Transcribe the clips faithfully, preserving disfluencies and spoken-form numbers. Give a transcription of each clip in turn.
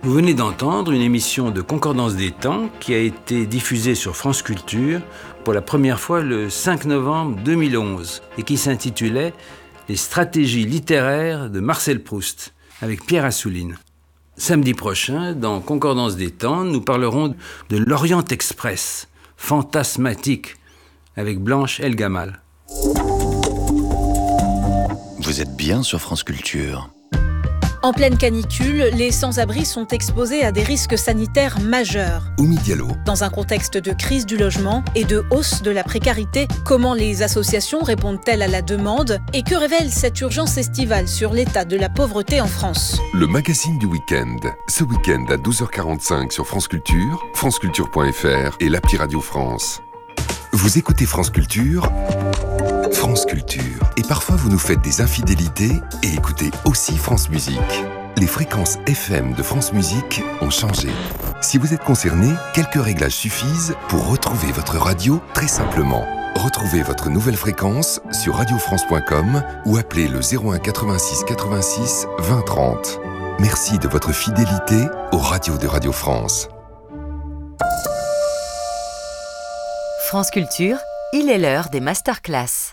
Vous venez d'entendre une émission de Concordance des temps qui a été diffusée sur France Culture pour la première fois le cinq novembre deux mille onze et qui s'intitulait « Les stratégies littéraires de Marcel Proust » avec Pierre Assouline. Samedi prochain, dans Concordance des temps, nous parlerons de l'Orient Express, fantasmatique, avec Blanche El Gamal. Vous êtes bien sur France Culture. En pleine canicule, les sans-abri sont exposés à des risques sanitaires majeurs. Oumi Diallo. Dans un contexte de crise du logement et de hausse de la précarité, comment les associations répondent-elles à la demande et que révèle cette urgence estivale sur l'état de la pauvreté en France ? Le magazine du week-end. Ce week-end à douze heures quarante-cinq sur France Culture, franceculture point f r et l'appli Radio France. Vous écoutez France Culture, France Culture. Et parfois vous nous faites des infidélités et écoutez aussi France Musique. Les fréquences F M de France Musique ont changé. Si vous êtes concerné, quelques réglages suffisent pour retrouver votre radio très simplement. Retrouvez votre nouvelle fréquence sur radio france point com ou appelez le zéro un quatre-vingt-six quatre-vingt-six vingt trente. Merci de votre fidélité aux radios de Radio France. France Culture, il est l'heure des masterclass.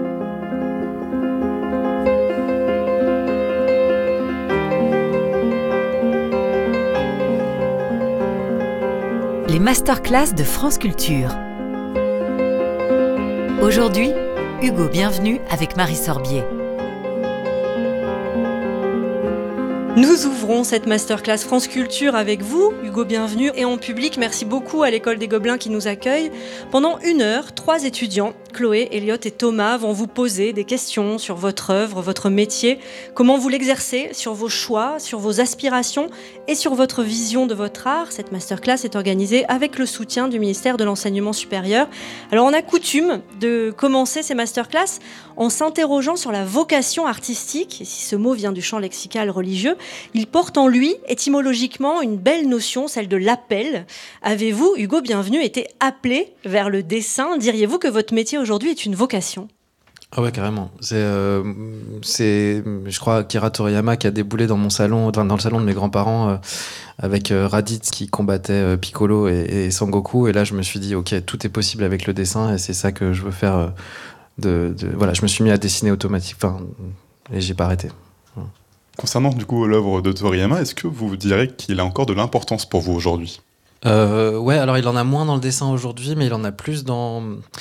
Les masterclass de France Culture. Aujourd'hui, Hugo Bienvenu avec Marie Sorbier. Nous ouvrons cette masterclass France Culture avec vous, Hugo Bienvenu, et en public. Merci beaucoup à l'École des Gobelins qui nous accueille. Pendant une heure, trois étudiants, Chloé, Elliot et Thomas, vont vous poser des questions sur votre œuvre, votre métier, comment vous l'exercez, sur vos choix, sur vos aspirations et sur votre vision de votre art. Cette masterclass est organisée avec le soutien du ministère de l'Enseignement supérieur. Alors on a coutume de commencer ces masterclass en s'interrogeant sur la vocation artistique, et si ce mot vient du champ lexical religieux, il porte en lui, étymologiquement, une belle notion, celle de l'appel. Avez-vous, Hugo Bienvenu, été appelé vers le dessin ? Diriez-vous que votre métier aujourd'hui est une vocation ? Ah ouais, carrément. C'est, euh, c'est, je crois, Akira Toriyama qui a déboulé dans mon salon, dans, dans le salon de mes grands-parents, euh, avec euh, Raditz qui combattait euh, Piccolo et, et Sangoku. Et là, je me suis dit, ok, tout est possible avec le dessin, et c'est ça que je veux faire. Euh, de, de, voilà, je me suis mis à dessiner automatiquement, et j'ai pas arrêté. Voilà. Concernant du coup l'œuvre de Toriyama, est-ce que vous direz qu'il a encore de l'importance pour vous aujourd'hui ? euh, Ouais, alors il en a moins dans le dessin aujourd'hui, mais il en a plus dans,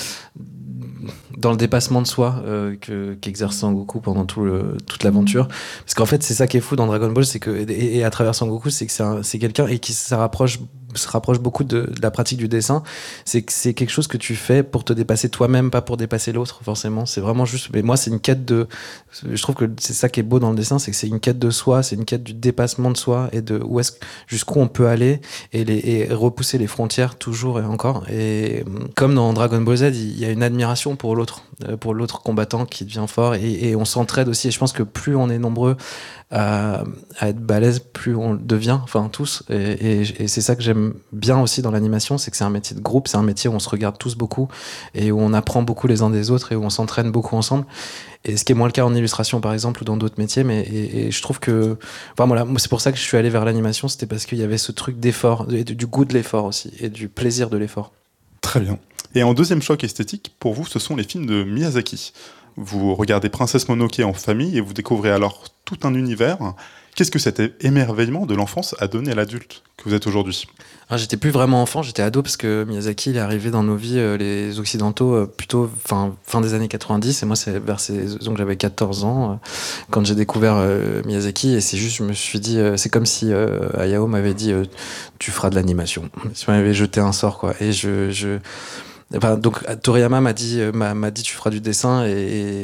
dans le dépassement de soi euh, que, qu'exerce Sangoku pendant tout le, toute l'aventure. Parce qu'en fait, c'est ça qui est fou dans Dragon Ball, c'est que, et, et à travers Sangoku, c'est que c'est, un, c'est quelqu'un et qui ça rapproche se rapproche beaucoup de, de la pratique du dessin, c'est que c'est quelque chose que tu fais pour te dépasser toi-même, pas pour dépasser l'autre, forcément. C'est vraiment juste, mais moi, c'est une quête de, je trouve que c'est ça qui est beau dans le dessin, c'est que c'est une quête de soi, c'est une quête du dépassement de soi et de où est-ce, jusqu'où on peut aller et, les, et repousser les frontières toujours et encore. Et comme dans Dragon Ball Z, il y a une admiration pour l'autre, pour l'autre combattant qui devient fort et, et on s'entraide aussi. Et je pense que plus on est nombreux à, à être balèze, plus on devient, enfin tous. Et, et, et c'est ça que j'aime bien aussi dans l'animation, c'est que c'est un métier de groupe, c'est un métier où on se regarde tous beaucoup et où on apprend beaucoup les uns des autres et où on s'entraîne beaucoup ensemble. Et ce qui est moins le cas en illustration par exemple ou dans d'autres métiers, mais et, et je trouve que, enfin voilà, moi c'est pour ça que je suis allé vers l'animation, c'était parce qu'il y avait ce truc d'effort, du, du goût de l'effort aussi et du plaisir de l'effort. Très bien. Et en deuxième choc esthétique, pour vous, ce sont les films de Miyazaki. Vous regardez Princesse Mononoke en famille et vous découvrez alors tout un univers. Qu'est-ce que cet émerveillement de l'enfance a donné à l'adulte que vous êtes aujourd'hui ? Ah, j'étais plus vraiment enfant, j'étais ado parce que Miyazaki il est arrivé dans nos vies, euh, les occidentaux, euh, plutôt fin, fin des années quatre-vingt-dix, et moi c'est vers ces, donc j'avais quatorze ans euh, quand j'ai découvert euh, Miyazaki, et c'est juste, je me suis dit, euh, c'est comme si euh, Hayao m'avait dit euh, tu feras de l'animation, tu m'avais jeté un sort quoi, et je... je Enfin, donc Toriyama m'a dit, m'a, m'a dit tu feras du dessin et,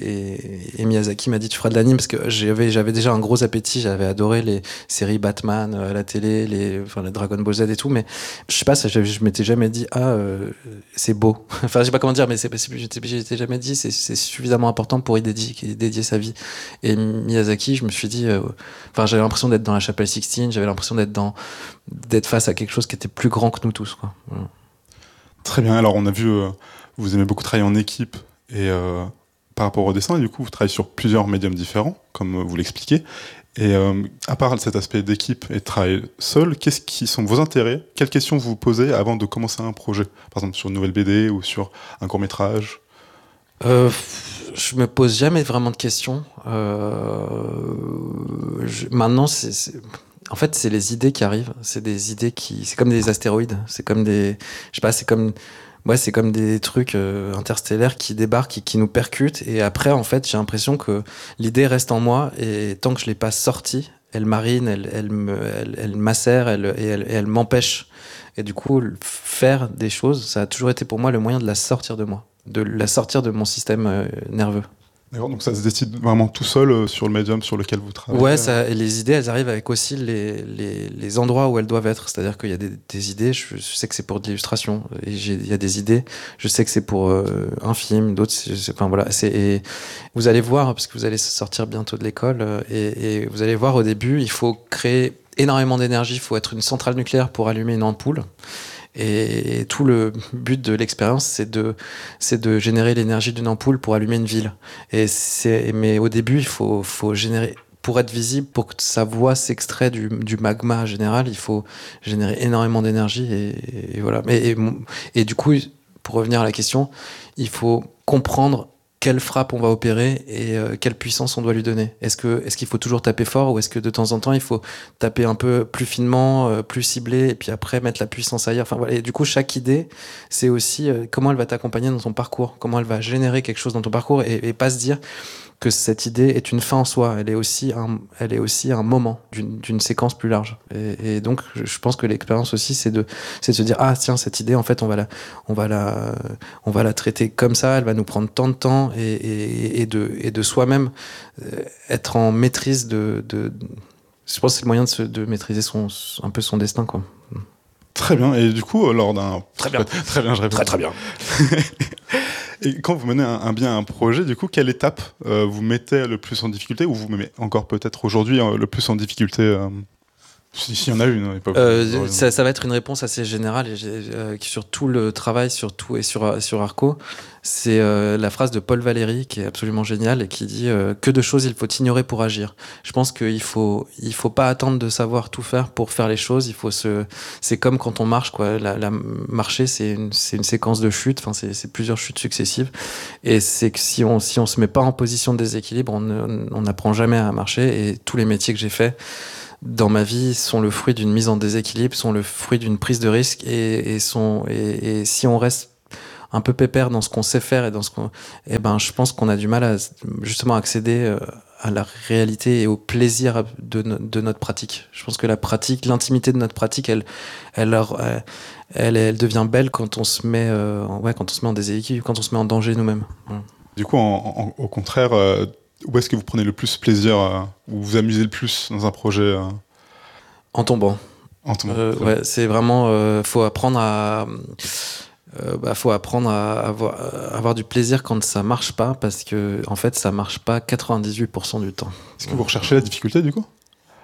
et, et Miyazaki m'a dit tu feras de l'anime parce que j'avais, j'avais déjà un gros appétit, j'avais adoré les séries Batman à la télé, les, enfin, les Dragon Ball Z et tout, mais je sais pas, ça, je, je m'étais jamais dit ah euh, c'est beau, enfin je sais pas comment dire, mais c'est, c'est, je m'étais jamais dit c'est, c'est suffisamment important pour y dédier, y dédier sa vie. Et Miyazaki, je me suis dit, euh, enfin j'avais l'impression d'être dans la chapelle Sixtine, j'avais l'impression d'être dans, d'être face à quelque chose qui était plus grand que nous tous quoi. Voilà. Très bien, alors on a vu, euh, vous aimez beaucoup travailler en équipe et euh, par rapport au dessin, et du coup, vous travaillez sur plusieurs médiums différents, comme vous l'expliquez. Et euh, à part cet aspect d'équipe et de travail seul, qu'est-ce qui sont vos intérêts? Quelles questions vous posez avant de commencer un projet? Par exemple, sur une nouvelle B D ou sur un court-métrage? euh, Je me pose jamais vraiment de questions. Euh, je, maintenant, c'est, c'est, en fait, c'est les idées qui arrivent. C'est des idées qui... C'est comme des astéroïdes. C'est comme des... Je sais pas, c'est comme... Ouais, c'est comme des trucs euh, interstellaires qui débarquent et qui nous percutent. Et après, en fait, j'ai l'impression que l'idée reste en moi. Et tant que je l'ai pas sortie, elle marine, elle, elle, me, elle, elle macère elle, et, elle, et elle m'empêche. Et du coup, faire des choses, ça a toujours été pour moi le moyen de la sortir de moi, de la sortir de mon système euh, nerveux. D'accord, donc ça se décide vraiment tout seul euh, sur le médium sur lequel vous travaillez. Ouais, ça, et les idées, elles arrivent avec aussi les, les, les endroits où elles doivent être. C'est-à-dire qu'il y a des, des idées, je, je sais que c'est pour de l'illustration. Et j'ai, il y a des idées, je sais que c'est pour euh, un film, d'autres, c'est, c'est, enfin voilà. C'est, et vous allez voir, parce que vous allez sortir bientôt de l'école, euh, et, et vous allez voir au début, il faut créer énormément d'énergie, il faut être une centrale nucléaire pour allumer une ampoule. Et tout le but de l'expérience, c'est de, c'est de générer l'énergie d'une ampoule pour allumer une ville. Et c'est, mais au début, il faut, faut générer, pour être visible, pour que sa voix s'extrait du, du magma général, il faut générer énormément d'énergie. Et, et voilà. Et, et, et du coup, pour revenir à la question, il faut comprendre quelle frappe on va opérer et euh, quelle puissance on doit lui donner. Est-ce que, est-ce qu'il faut toujours taper fort ou est-ce que de temps en temps il faut taper un peu plus finement, euh, plus ciblé et puis après mettre la puissance ailleurs. Enfin voilà. Et du coup, chaque idée, c'est aussi euh, comment elle va t'accompagner dans ton parcours, comment elle va générer quelque chose dans ton parcours et, et pas se dire que cette idée est une fin en soi. Elle est aussi un, elle est aussi un moment d'une, d'une séquence plus large. Et, et donc, je pense que l'expérience aussi, c'est de, c'est de se dire ah tiens cette idée en fait on va la, on va la, on va la traiter comme ça. Elle va nous prendre tant de temps et, et, et de, et de soi-même être en maîtrise de, de, je pense que c'est le moyen de, se, de maîtriser son, un peu son destin quoi. Très bien. Et du coup, lors d'un très bien, très bien, je réponds. Très très bien. Et quand vous menez un, un bien un projet, du coup, quelle étape euh, vous mettez le plus en difficulté ou vous mettez encore peut-être aujourd'hui euh, le plus en difficulté euh, S'il si y en a une. Hein, pas euh, ça, ça va être une réponse assez générale et euh, sur tout le travail, sur tout et sur, sur Arco. C'est euh, la phrase de Paul Valéry qui est absolument géniale et qui dit euh, que de choses il faut ignorer pour agir. Je pense qu'il faut, il faut pas attendre de savoir tout faire pour faire les choses. Il faut se, c'est comme quand on marche quoi. La, la marcher c'est une, c'est une séquence de chutes. Enfin c'est, c'est plusieurs chutes successives et c'est que si on, si on se met pas en position de déséquilibre, on n'apprend jamais à marcher. Et tous les métiers que j'ai faits dans ma vie sont le fruit d'une mise en déséquilibre, sont le fruit d'une prise de risque et, et sont et, et si on reste un peu pépère dans ce qu'on sait faire et dans ce qu'on, eh ben je pense qu'on a du mal à justement accéder à la réalité et au plaisir de, no, de notre pratique. Je pense que la pratique, l'intimité de notre pratique, elle, elle, elle, elle, elle devient belle quand on se met, euh, ouais, quand on se met en déséquilibre, quand on se met en danger nous-mêmes. Ouais. Du coup, en, en, au contraire. Euh... Où est-ce que vous prenez le plus plaisir, euh, ou vous vous amusez le plus dans un projet euh... En tombant. En tombant. Euh, ouais, c'est vraiment. Euh, faut apprendre à. Euh, bah, faut apprendre à avoir, à avoir du plaisir quand ça marche pas, parce que en fait, ça marche pas quatre-vingt-dix-huit pour cent du temps. Est-ce que vous recherchez la difficulté du coup ?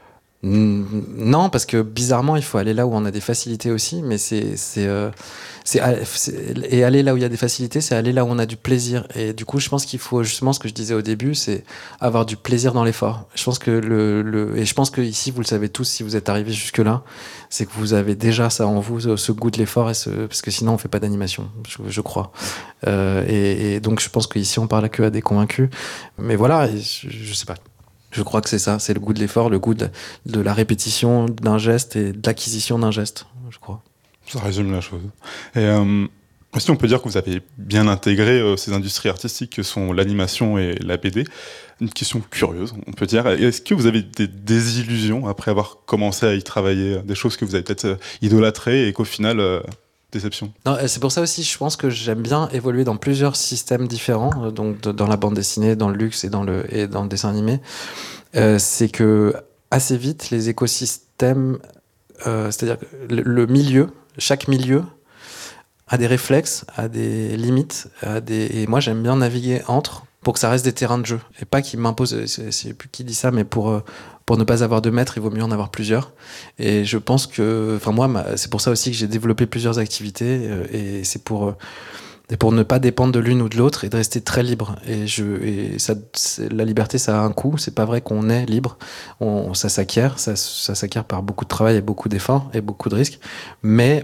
Non, parce que bizarrement, il faut aller là où on a des facilités aussi, mais c'est, c'est, euh, c'est, c'est, et aller là où il y a des facilités, c'est aller là où on a du plaisir. Et du coup, je pense qu'il faut justement ce que je disais au début, c'est avoir du plaisir dans l'effort. Je pense que le, le et je pense que ici, vous le savez tous, si vous êtes arrivés jusque là, c'est que vous avez déjà ça en vous, ce goût de l'effort, et ce, parce que sinon, on fait pas d'animation, je, je crois. Euh, et, et donc, je pense qu'ici, on parle que à des convaincus. Mais voilà, je, je sais pas. Je crois que c'est ça, c'est le goût de l'effort, le goût de, de la répétition d'un geste et de l'acquisition d'un geste, je crois. Ça résume la chose. Et euh, aussi, on peut dire que vous avez bien intégré euh, ces industries artistiques que sont l'animation et la B D. Une question curieuse, on peut dire. Est-ce que vous avez des désillusions après avoir commencé à y travailler, des choses que vous avez peut-être euh, idolâtrées et qu'au final... Euh, déception. Non, c'est pour ça aussi, je pense que j'aime bien évoluer dans plusieurs systèmes différents, euh, donc de, dans la bande dessinée, dans le luxe et dans le, et dans le dessin animé. Euh, c'est que assez vite, les écosystèmes, euh, c'est-à-dire le, le milieu, chaque milieu a des réflexes, a des limites, a des, et moi j'aime bien naviguer entre pour que ça reste des terrains de jeu et pas qu'ils m'imposent, je sais plus qui dit ça, mais pour euh, pour ne pas avoir de maître, il vaut mieux en avoir plusieurs. Et je pense que, enfin moi, ma, c'est pour ça aussi que j'ai développé plusieurs activités euh, et c'est pour euh, et pour ne pas dépendre de l'une ou de l'autre et de rester très libre. Et, je, et ça, la liberté, ça a un coût. C'est pas vrai qu'on est libre. On, ça s'acquiert. Ça, ça s'acquiert par beaucoup de travail et beaucoup d'efforts et beaucoup de risques. Mais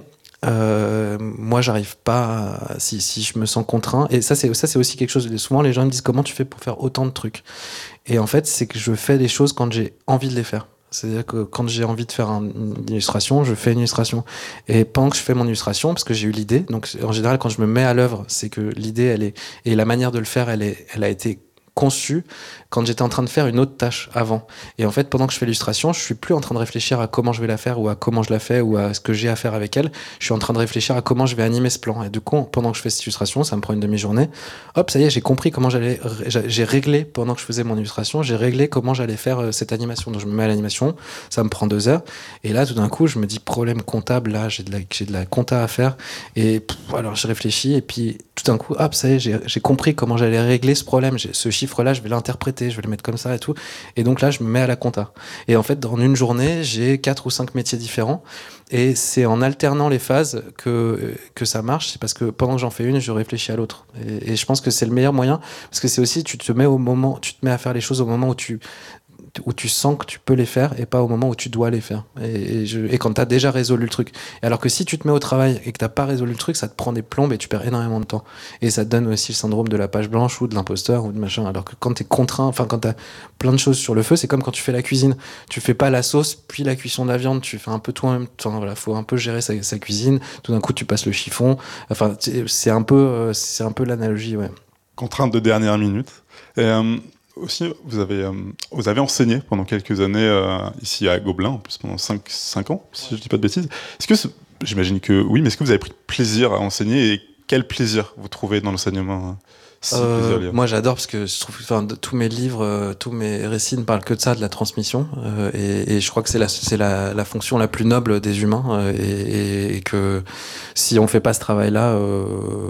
euh, moi, j'arrive pas à, si, si je me sens contraint. Et ça, c'est, ça, c'est aussi quelque chose. Souvent, les gens me disent comment tu fais pour faire autant de trucs. Et en fait, c'est que je fais des choses quand j'ai envie de les faire. C'est-à-dire que quand j'ai envie de faire un, une illustration, je fais une illustration. Et pendant que je fais mon illustration, parce que j'ai eu l'idée, donc en général, quand je me mets à l'œuvre, c'est que l'idée, elle est, et la manière de le faire, elle est, elle a été conçue quand j'étais en train de faire une autre tâche avant. Et en fait, pendant que je fais l'illustration, je suis plus en train de réfléchir à comment je vais la faire ou à comment je la fais ou à ce que j'ai à faire avec elle. Je suis en train de réfléchir à comment je vais animer ce plan. Et du coup, pendant que je fais cette illustration, ça me prend une demi-journée. Hop, ça y est, j'ai compris comment j'allais, j'ai réglé pendant que je faisais mon illustration, j'ai réglé comment j'allais faire cette animation. Donc je me mets à l'animation, ça me prend deux heures. Et là, tout d'un coup, je me dis problème comptable, là, j'ai de la, j'ai de la compta à faire. Et pff, alors je réfléchis et puis tout d'un coup, hop, ça y est, j'ai, j'ai compris comment j'allais régler ce problème. J'ai, ce chiffre-là, je vais l'interpréter, je vais le mettre comme ça et tout. Et donc là, je me mets à la compta. Et en fait, dans une journée, j'ai quatre ou cinq métiers différents. Et c'est en alternant les phases que, que ça marche. C'est parce que pendant que j'en fais une, je réfléchis à l'autre. Et, et je pense que c'est le meilleur moyen. Parce que c'est aussi, tu te mets au moment, tu te mets à faire les choses au moment où tu, où tu sens que tu peux les faire et pas au moment où tu dois les faire. Et, et, je, et quand tu as déjà résolu le truc. Et alors que si tu te mets au travail et que tu n'as pas résolu le truc, ça te prend des plombes et tu perds énormément de temps. Et ça te donne aussi le syndrome de la page blanche ou de l'imposteur ou de machin. Alors que quand tu es contraint, enfin quand tu as plein de choses sur le feu, c'est comme quand tu fais la cuisine. Tu fais pas la sauce puis la cuisson de la viande, tu fais un peu tout en même temps. Voilà, faut un peu gérer sa, sa cuisine. Tout d'un coup, tu passes le chiffon. Enfin, c'est un peu, c'est un peu l'analogie, ouais. Contrainte de dernière minute. Et, euh... Aussi, vous avez, euh, vous avez enseigné pendant quelques années euh, ici à Gobelin, en plus pendant cinq, cinq ans, si je ne dis pas de bêtises. Est-ce que, j'imagine que oui, mais est-ce que vous avez pris plaisir à enseigner et quel plaisir vous trouvez dans l'enseignement si euh, Moi, j'adore parce que je trouve, enfin, tous mes livres, euh, tous mes récits ne parlent que de ça, de la transmission, euh, et, et je crois que c'est la, c'est la, la fonction la plus noble des humains, euh, et, et que si on fait pas ce travail-là, euh,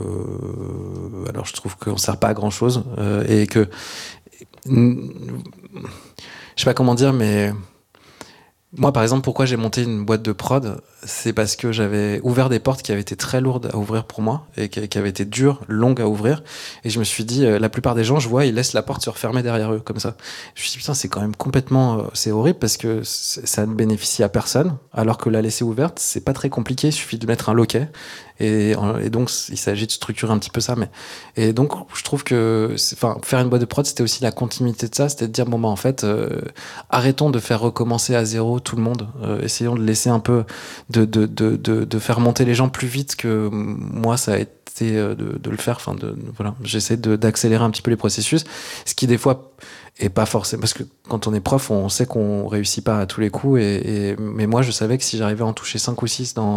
alors je trouve qu'on sert pas à grand-chose, euh, et que je sais pas comment dire, mais moi, par exemple, pourquoi j'ai monté une boîte de prod, c'est parce que j'avais ouvert des portes qui avaient été très lourdes à ouvrir pour moi et qui, qui avaient été dures, longues à ouvrir. Et je me suis dit, euh, la plupart des gens, je vois, ils laissent la porte se refermer derrière eux, comme ça. Je me suis dit, putain, c'est quand même complètement... Euh, c'est horrible parce que ça ne bénéficie à personne, alors que la laisser ouverte, c'est pas très compliqué, il suffit de mettre un loquet. Et, et donc, il s'agit de structurer un petit peu ça. Mais... Et donc, je trouve que enfin, faire une boîte de prod, c'était aussi la continuité de ça. C'était de dire, bon, bah, en fait, euh, arrêtons de faire recommencer à zéro tout le monde. Euh, essayons de laisser un peu... De, de, de, de, de faire monter les gens plus vite que moi, ça a été de, de le faire. Enfin, de, voilà. J'essaie de, d'accélérer un petit peu les processus. Ce qui, des fois... Et pas forcément, parce que quand on est prof, on sait qu'on réussit pas à tous les coups. Et, et, mais moi, je savais que si j'arrivais à en toucher cinq ou six dans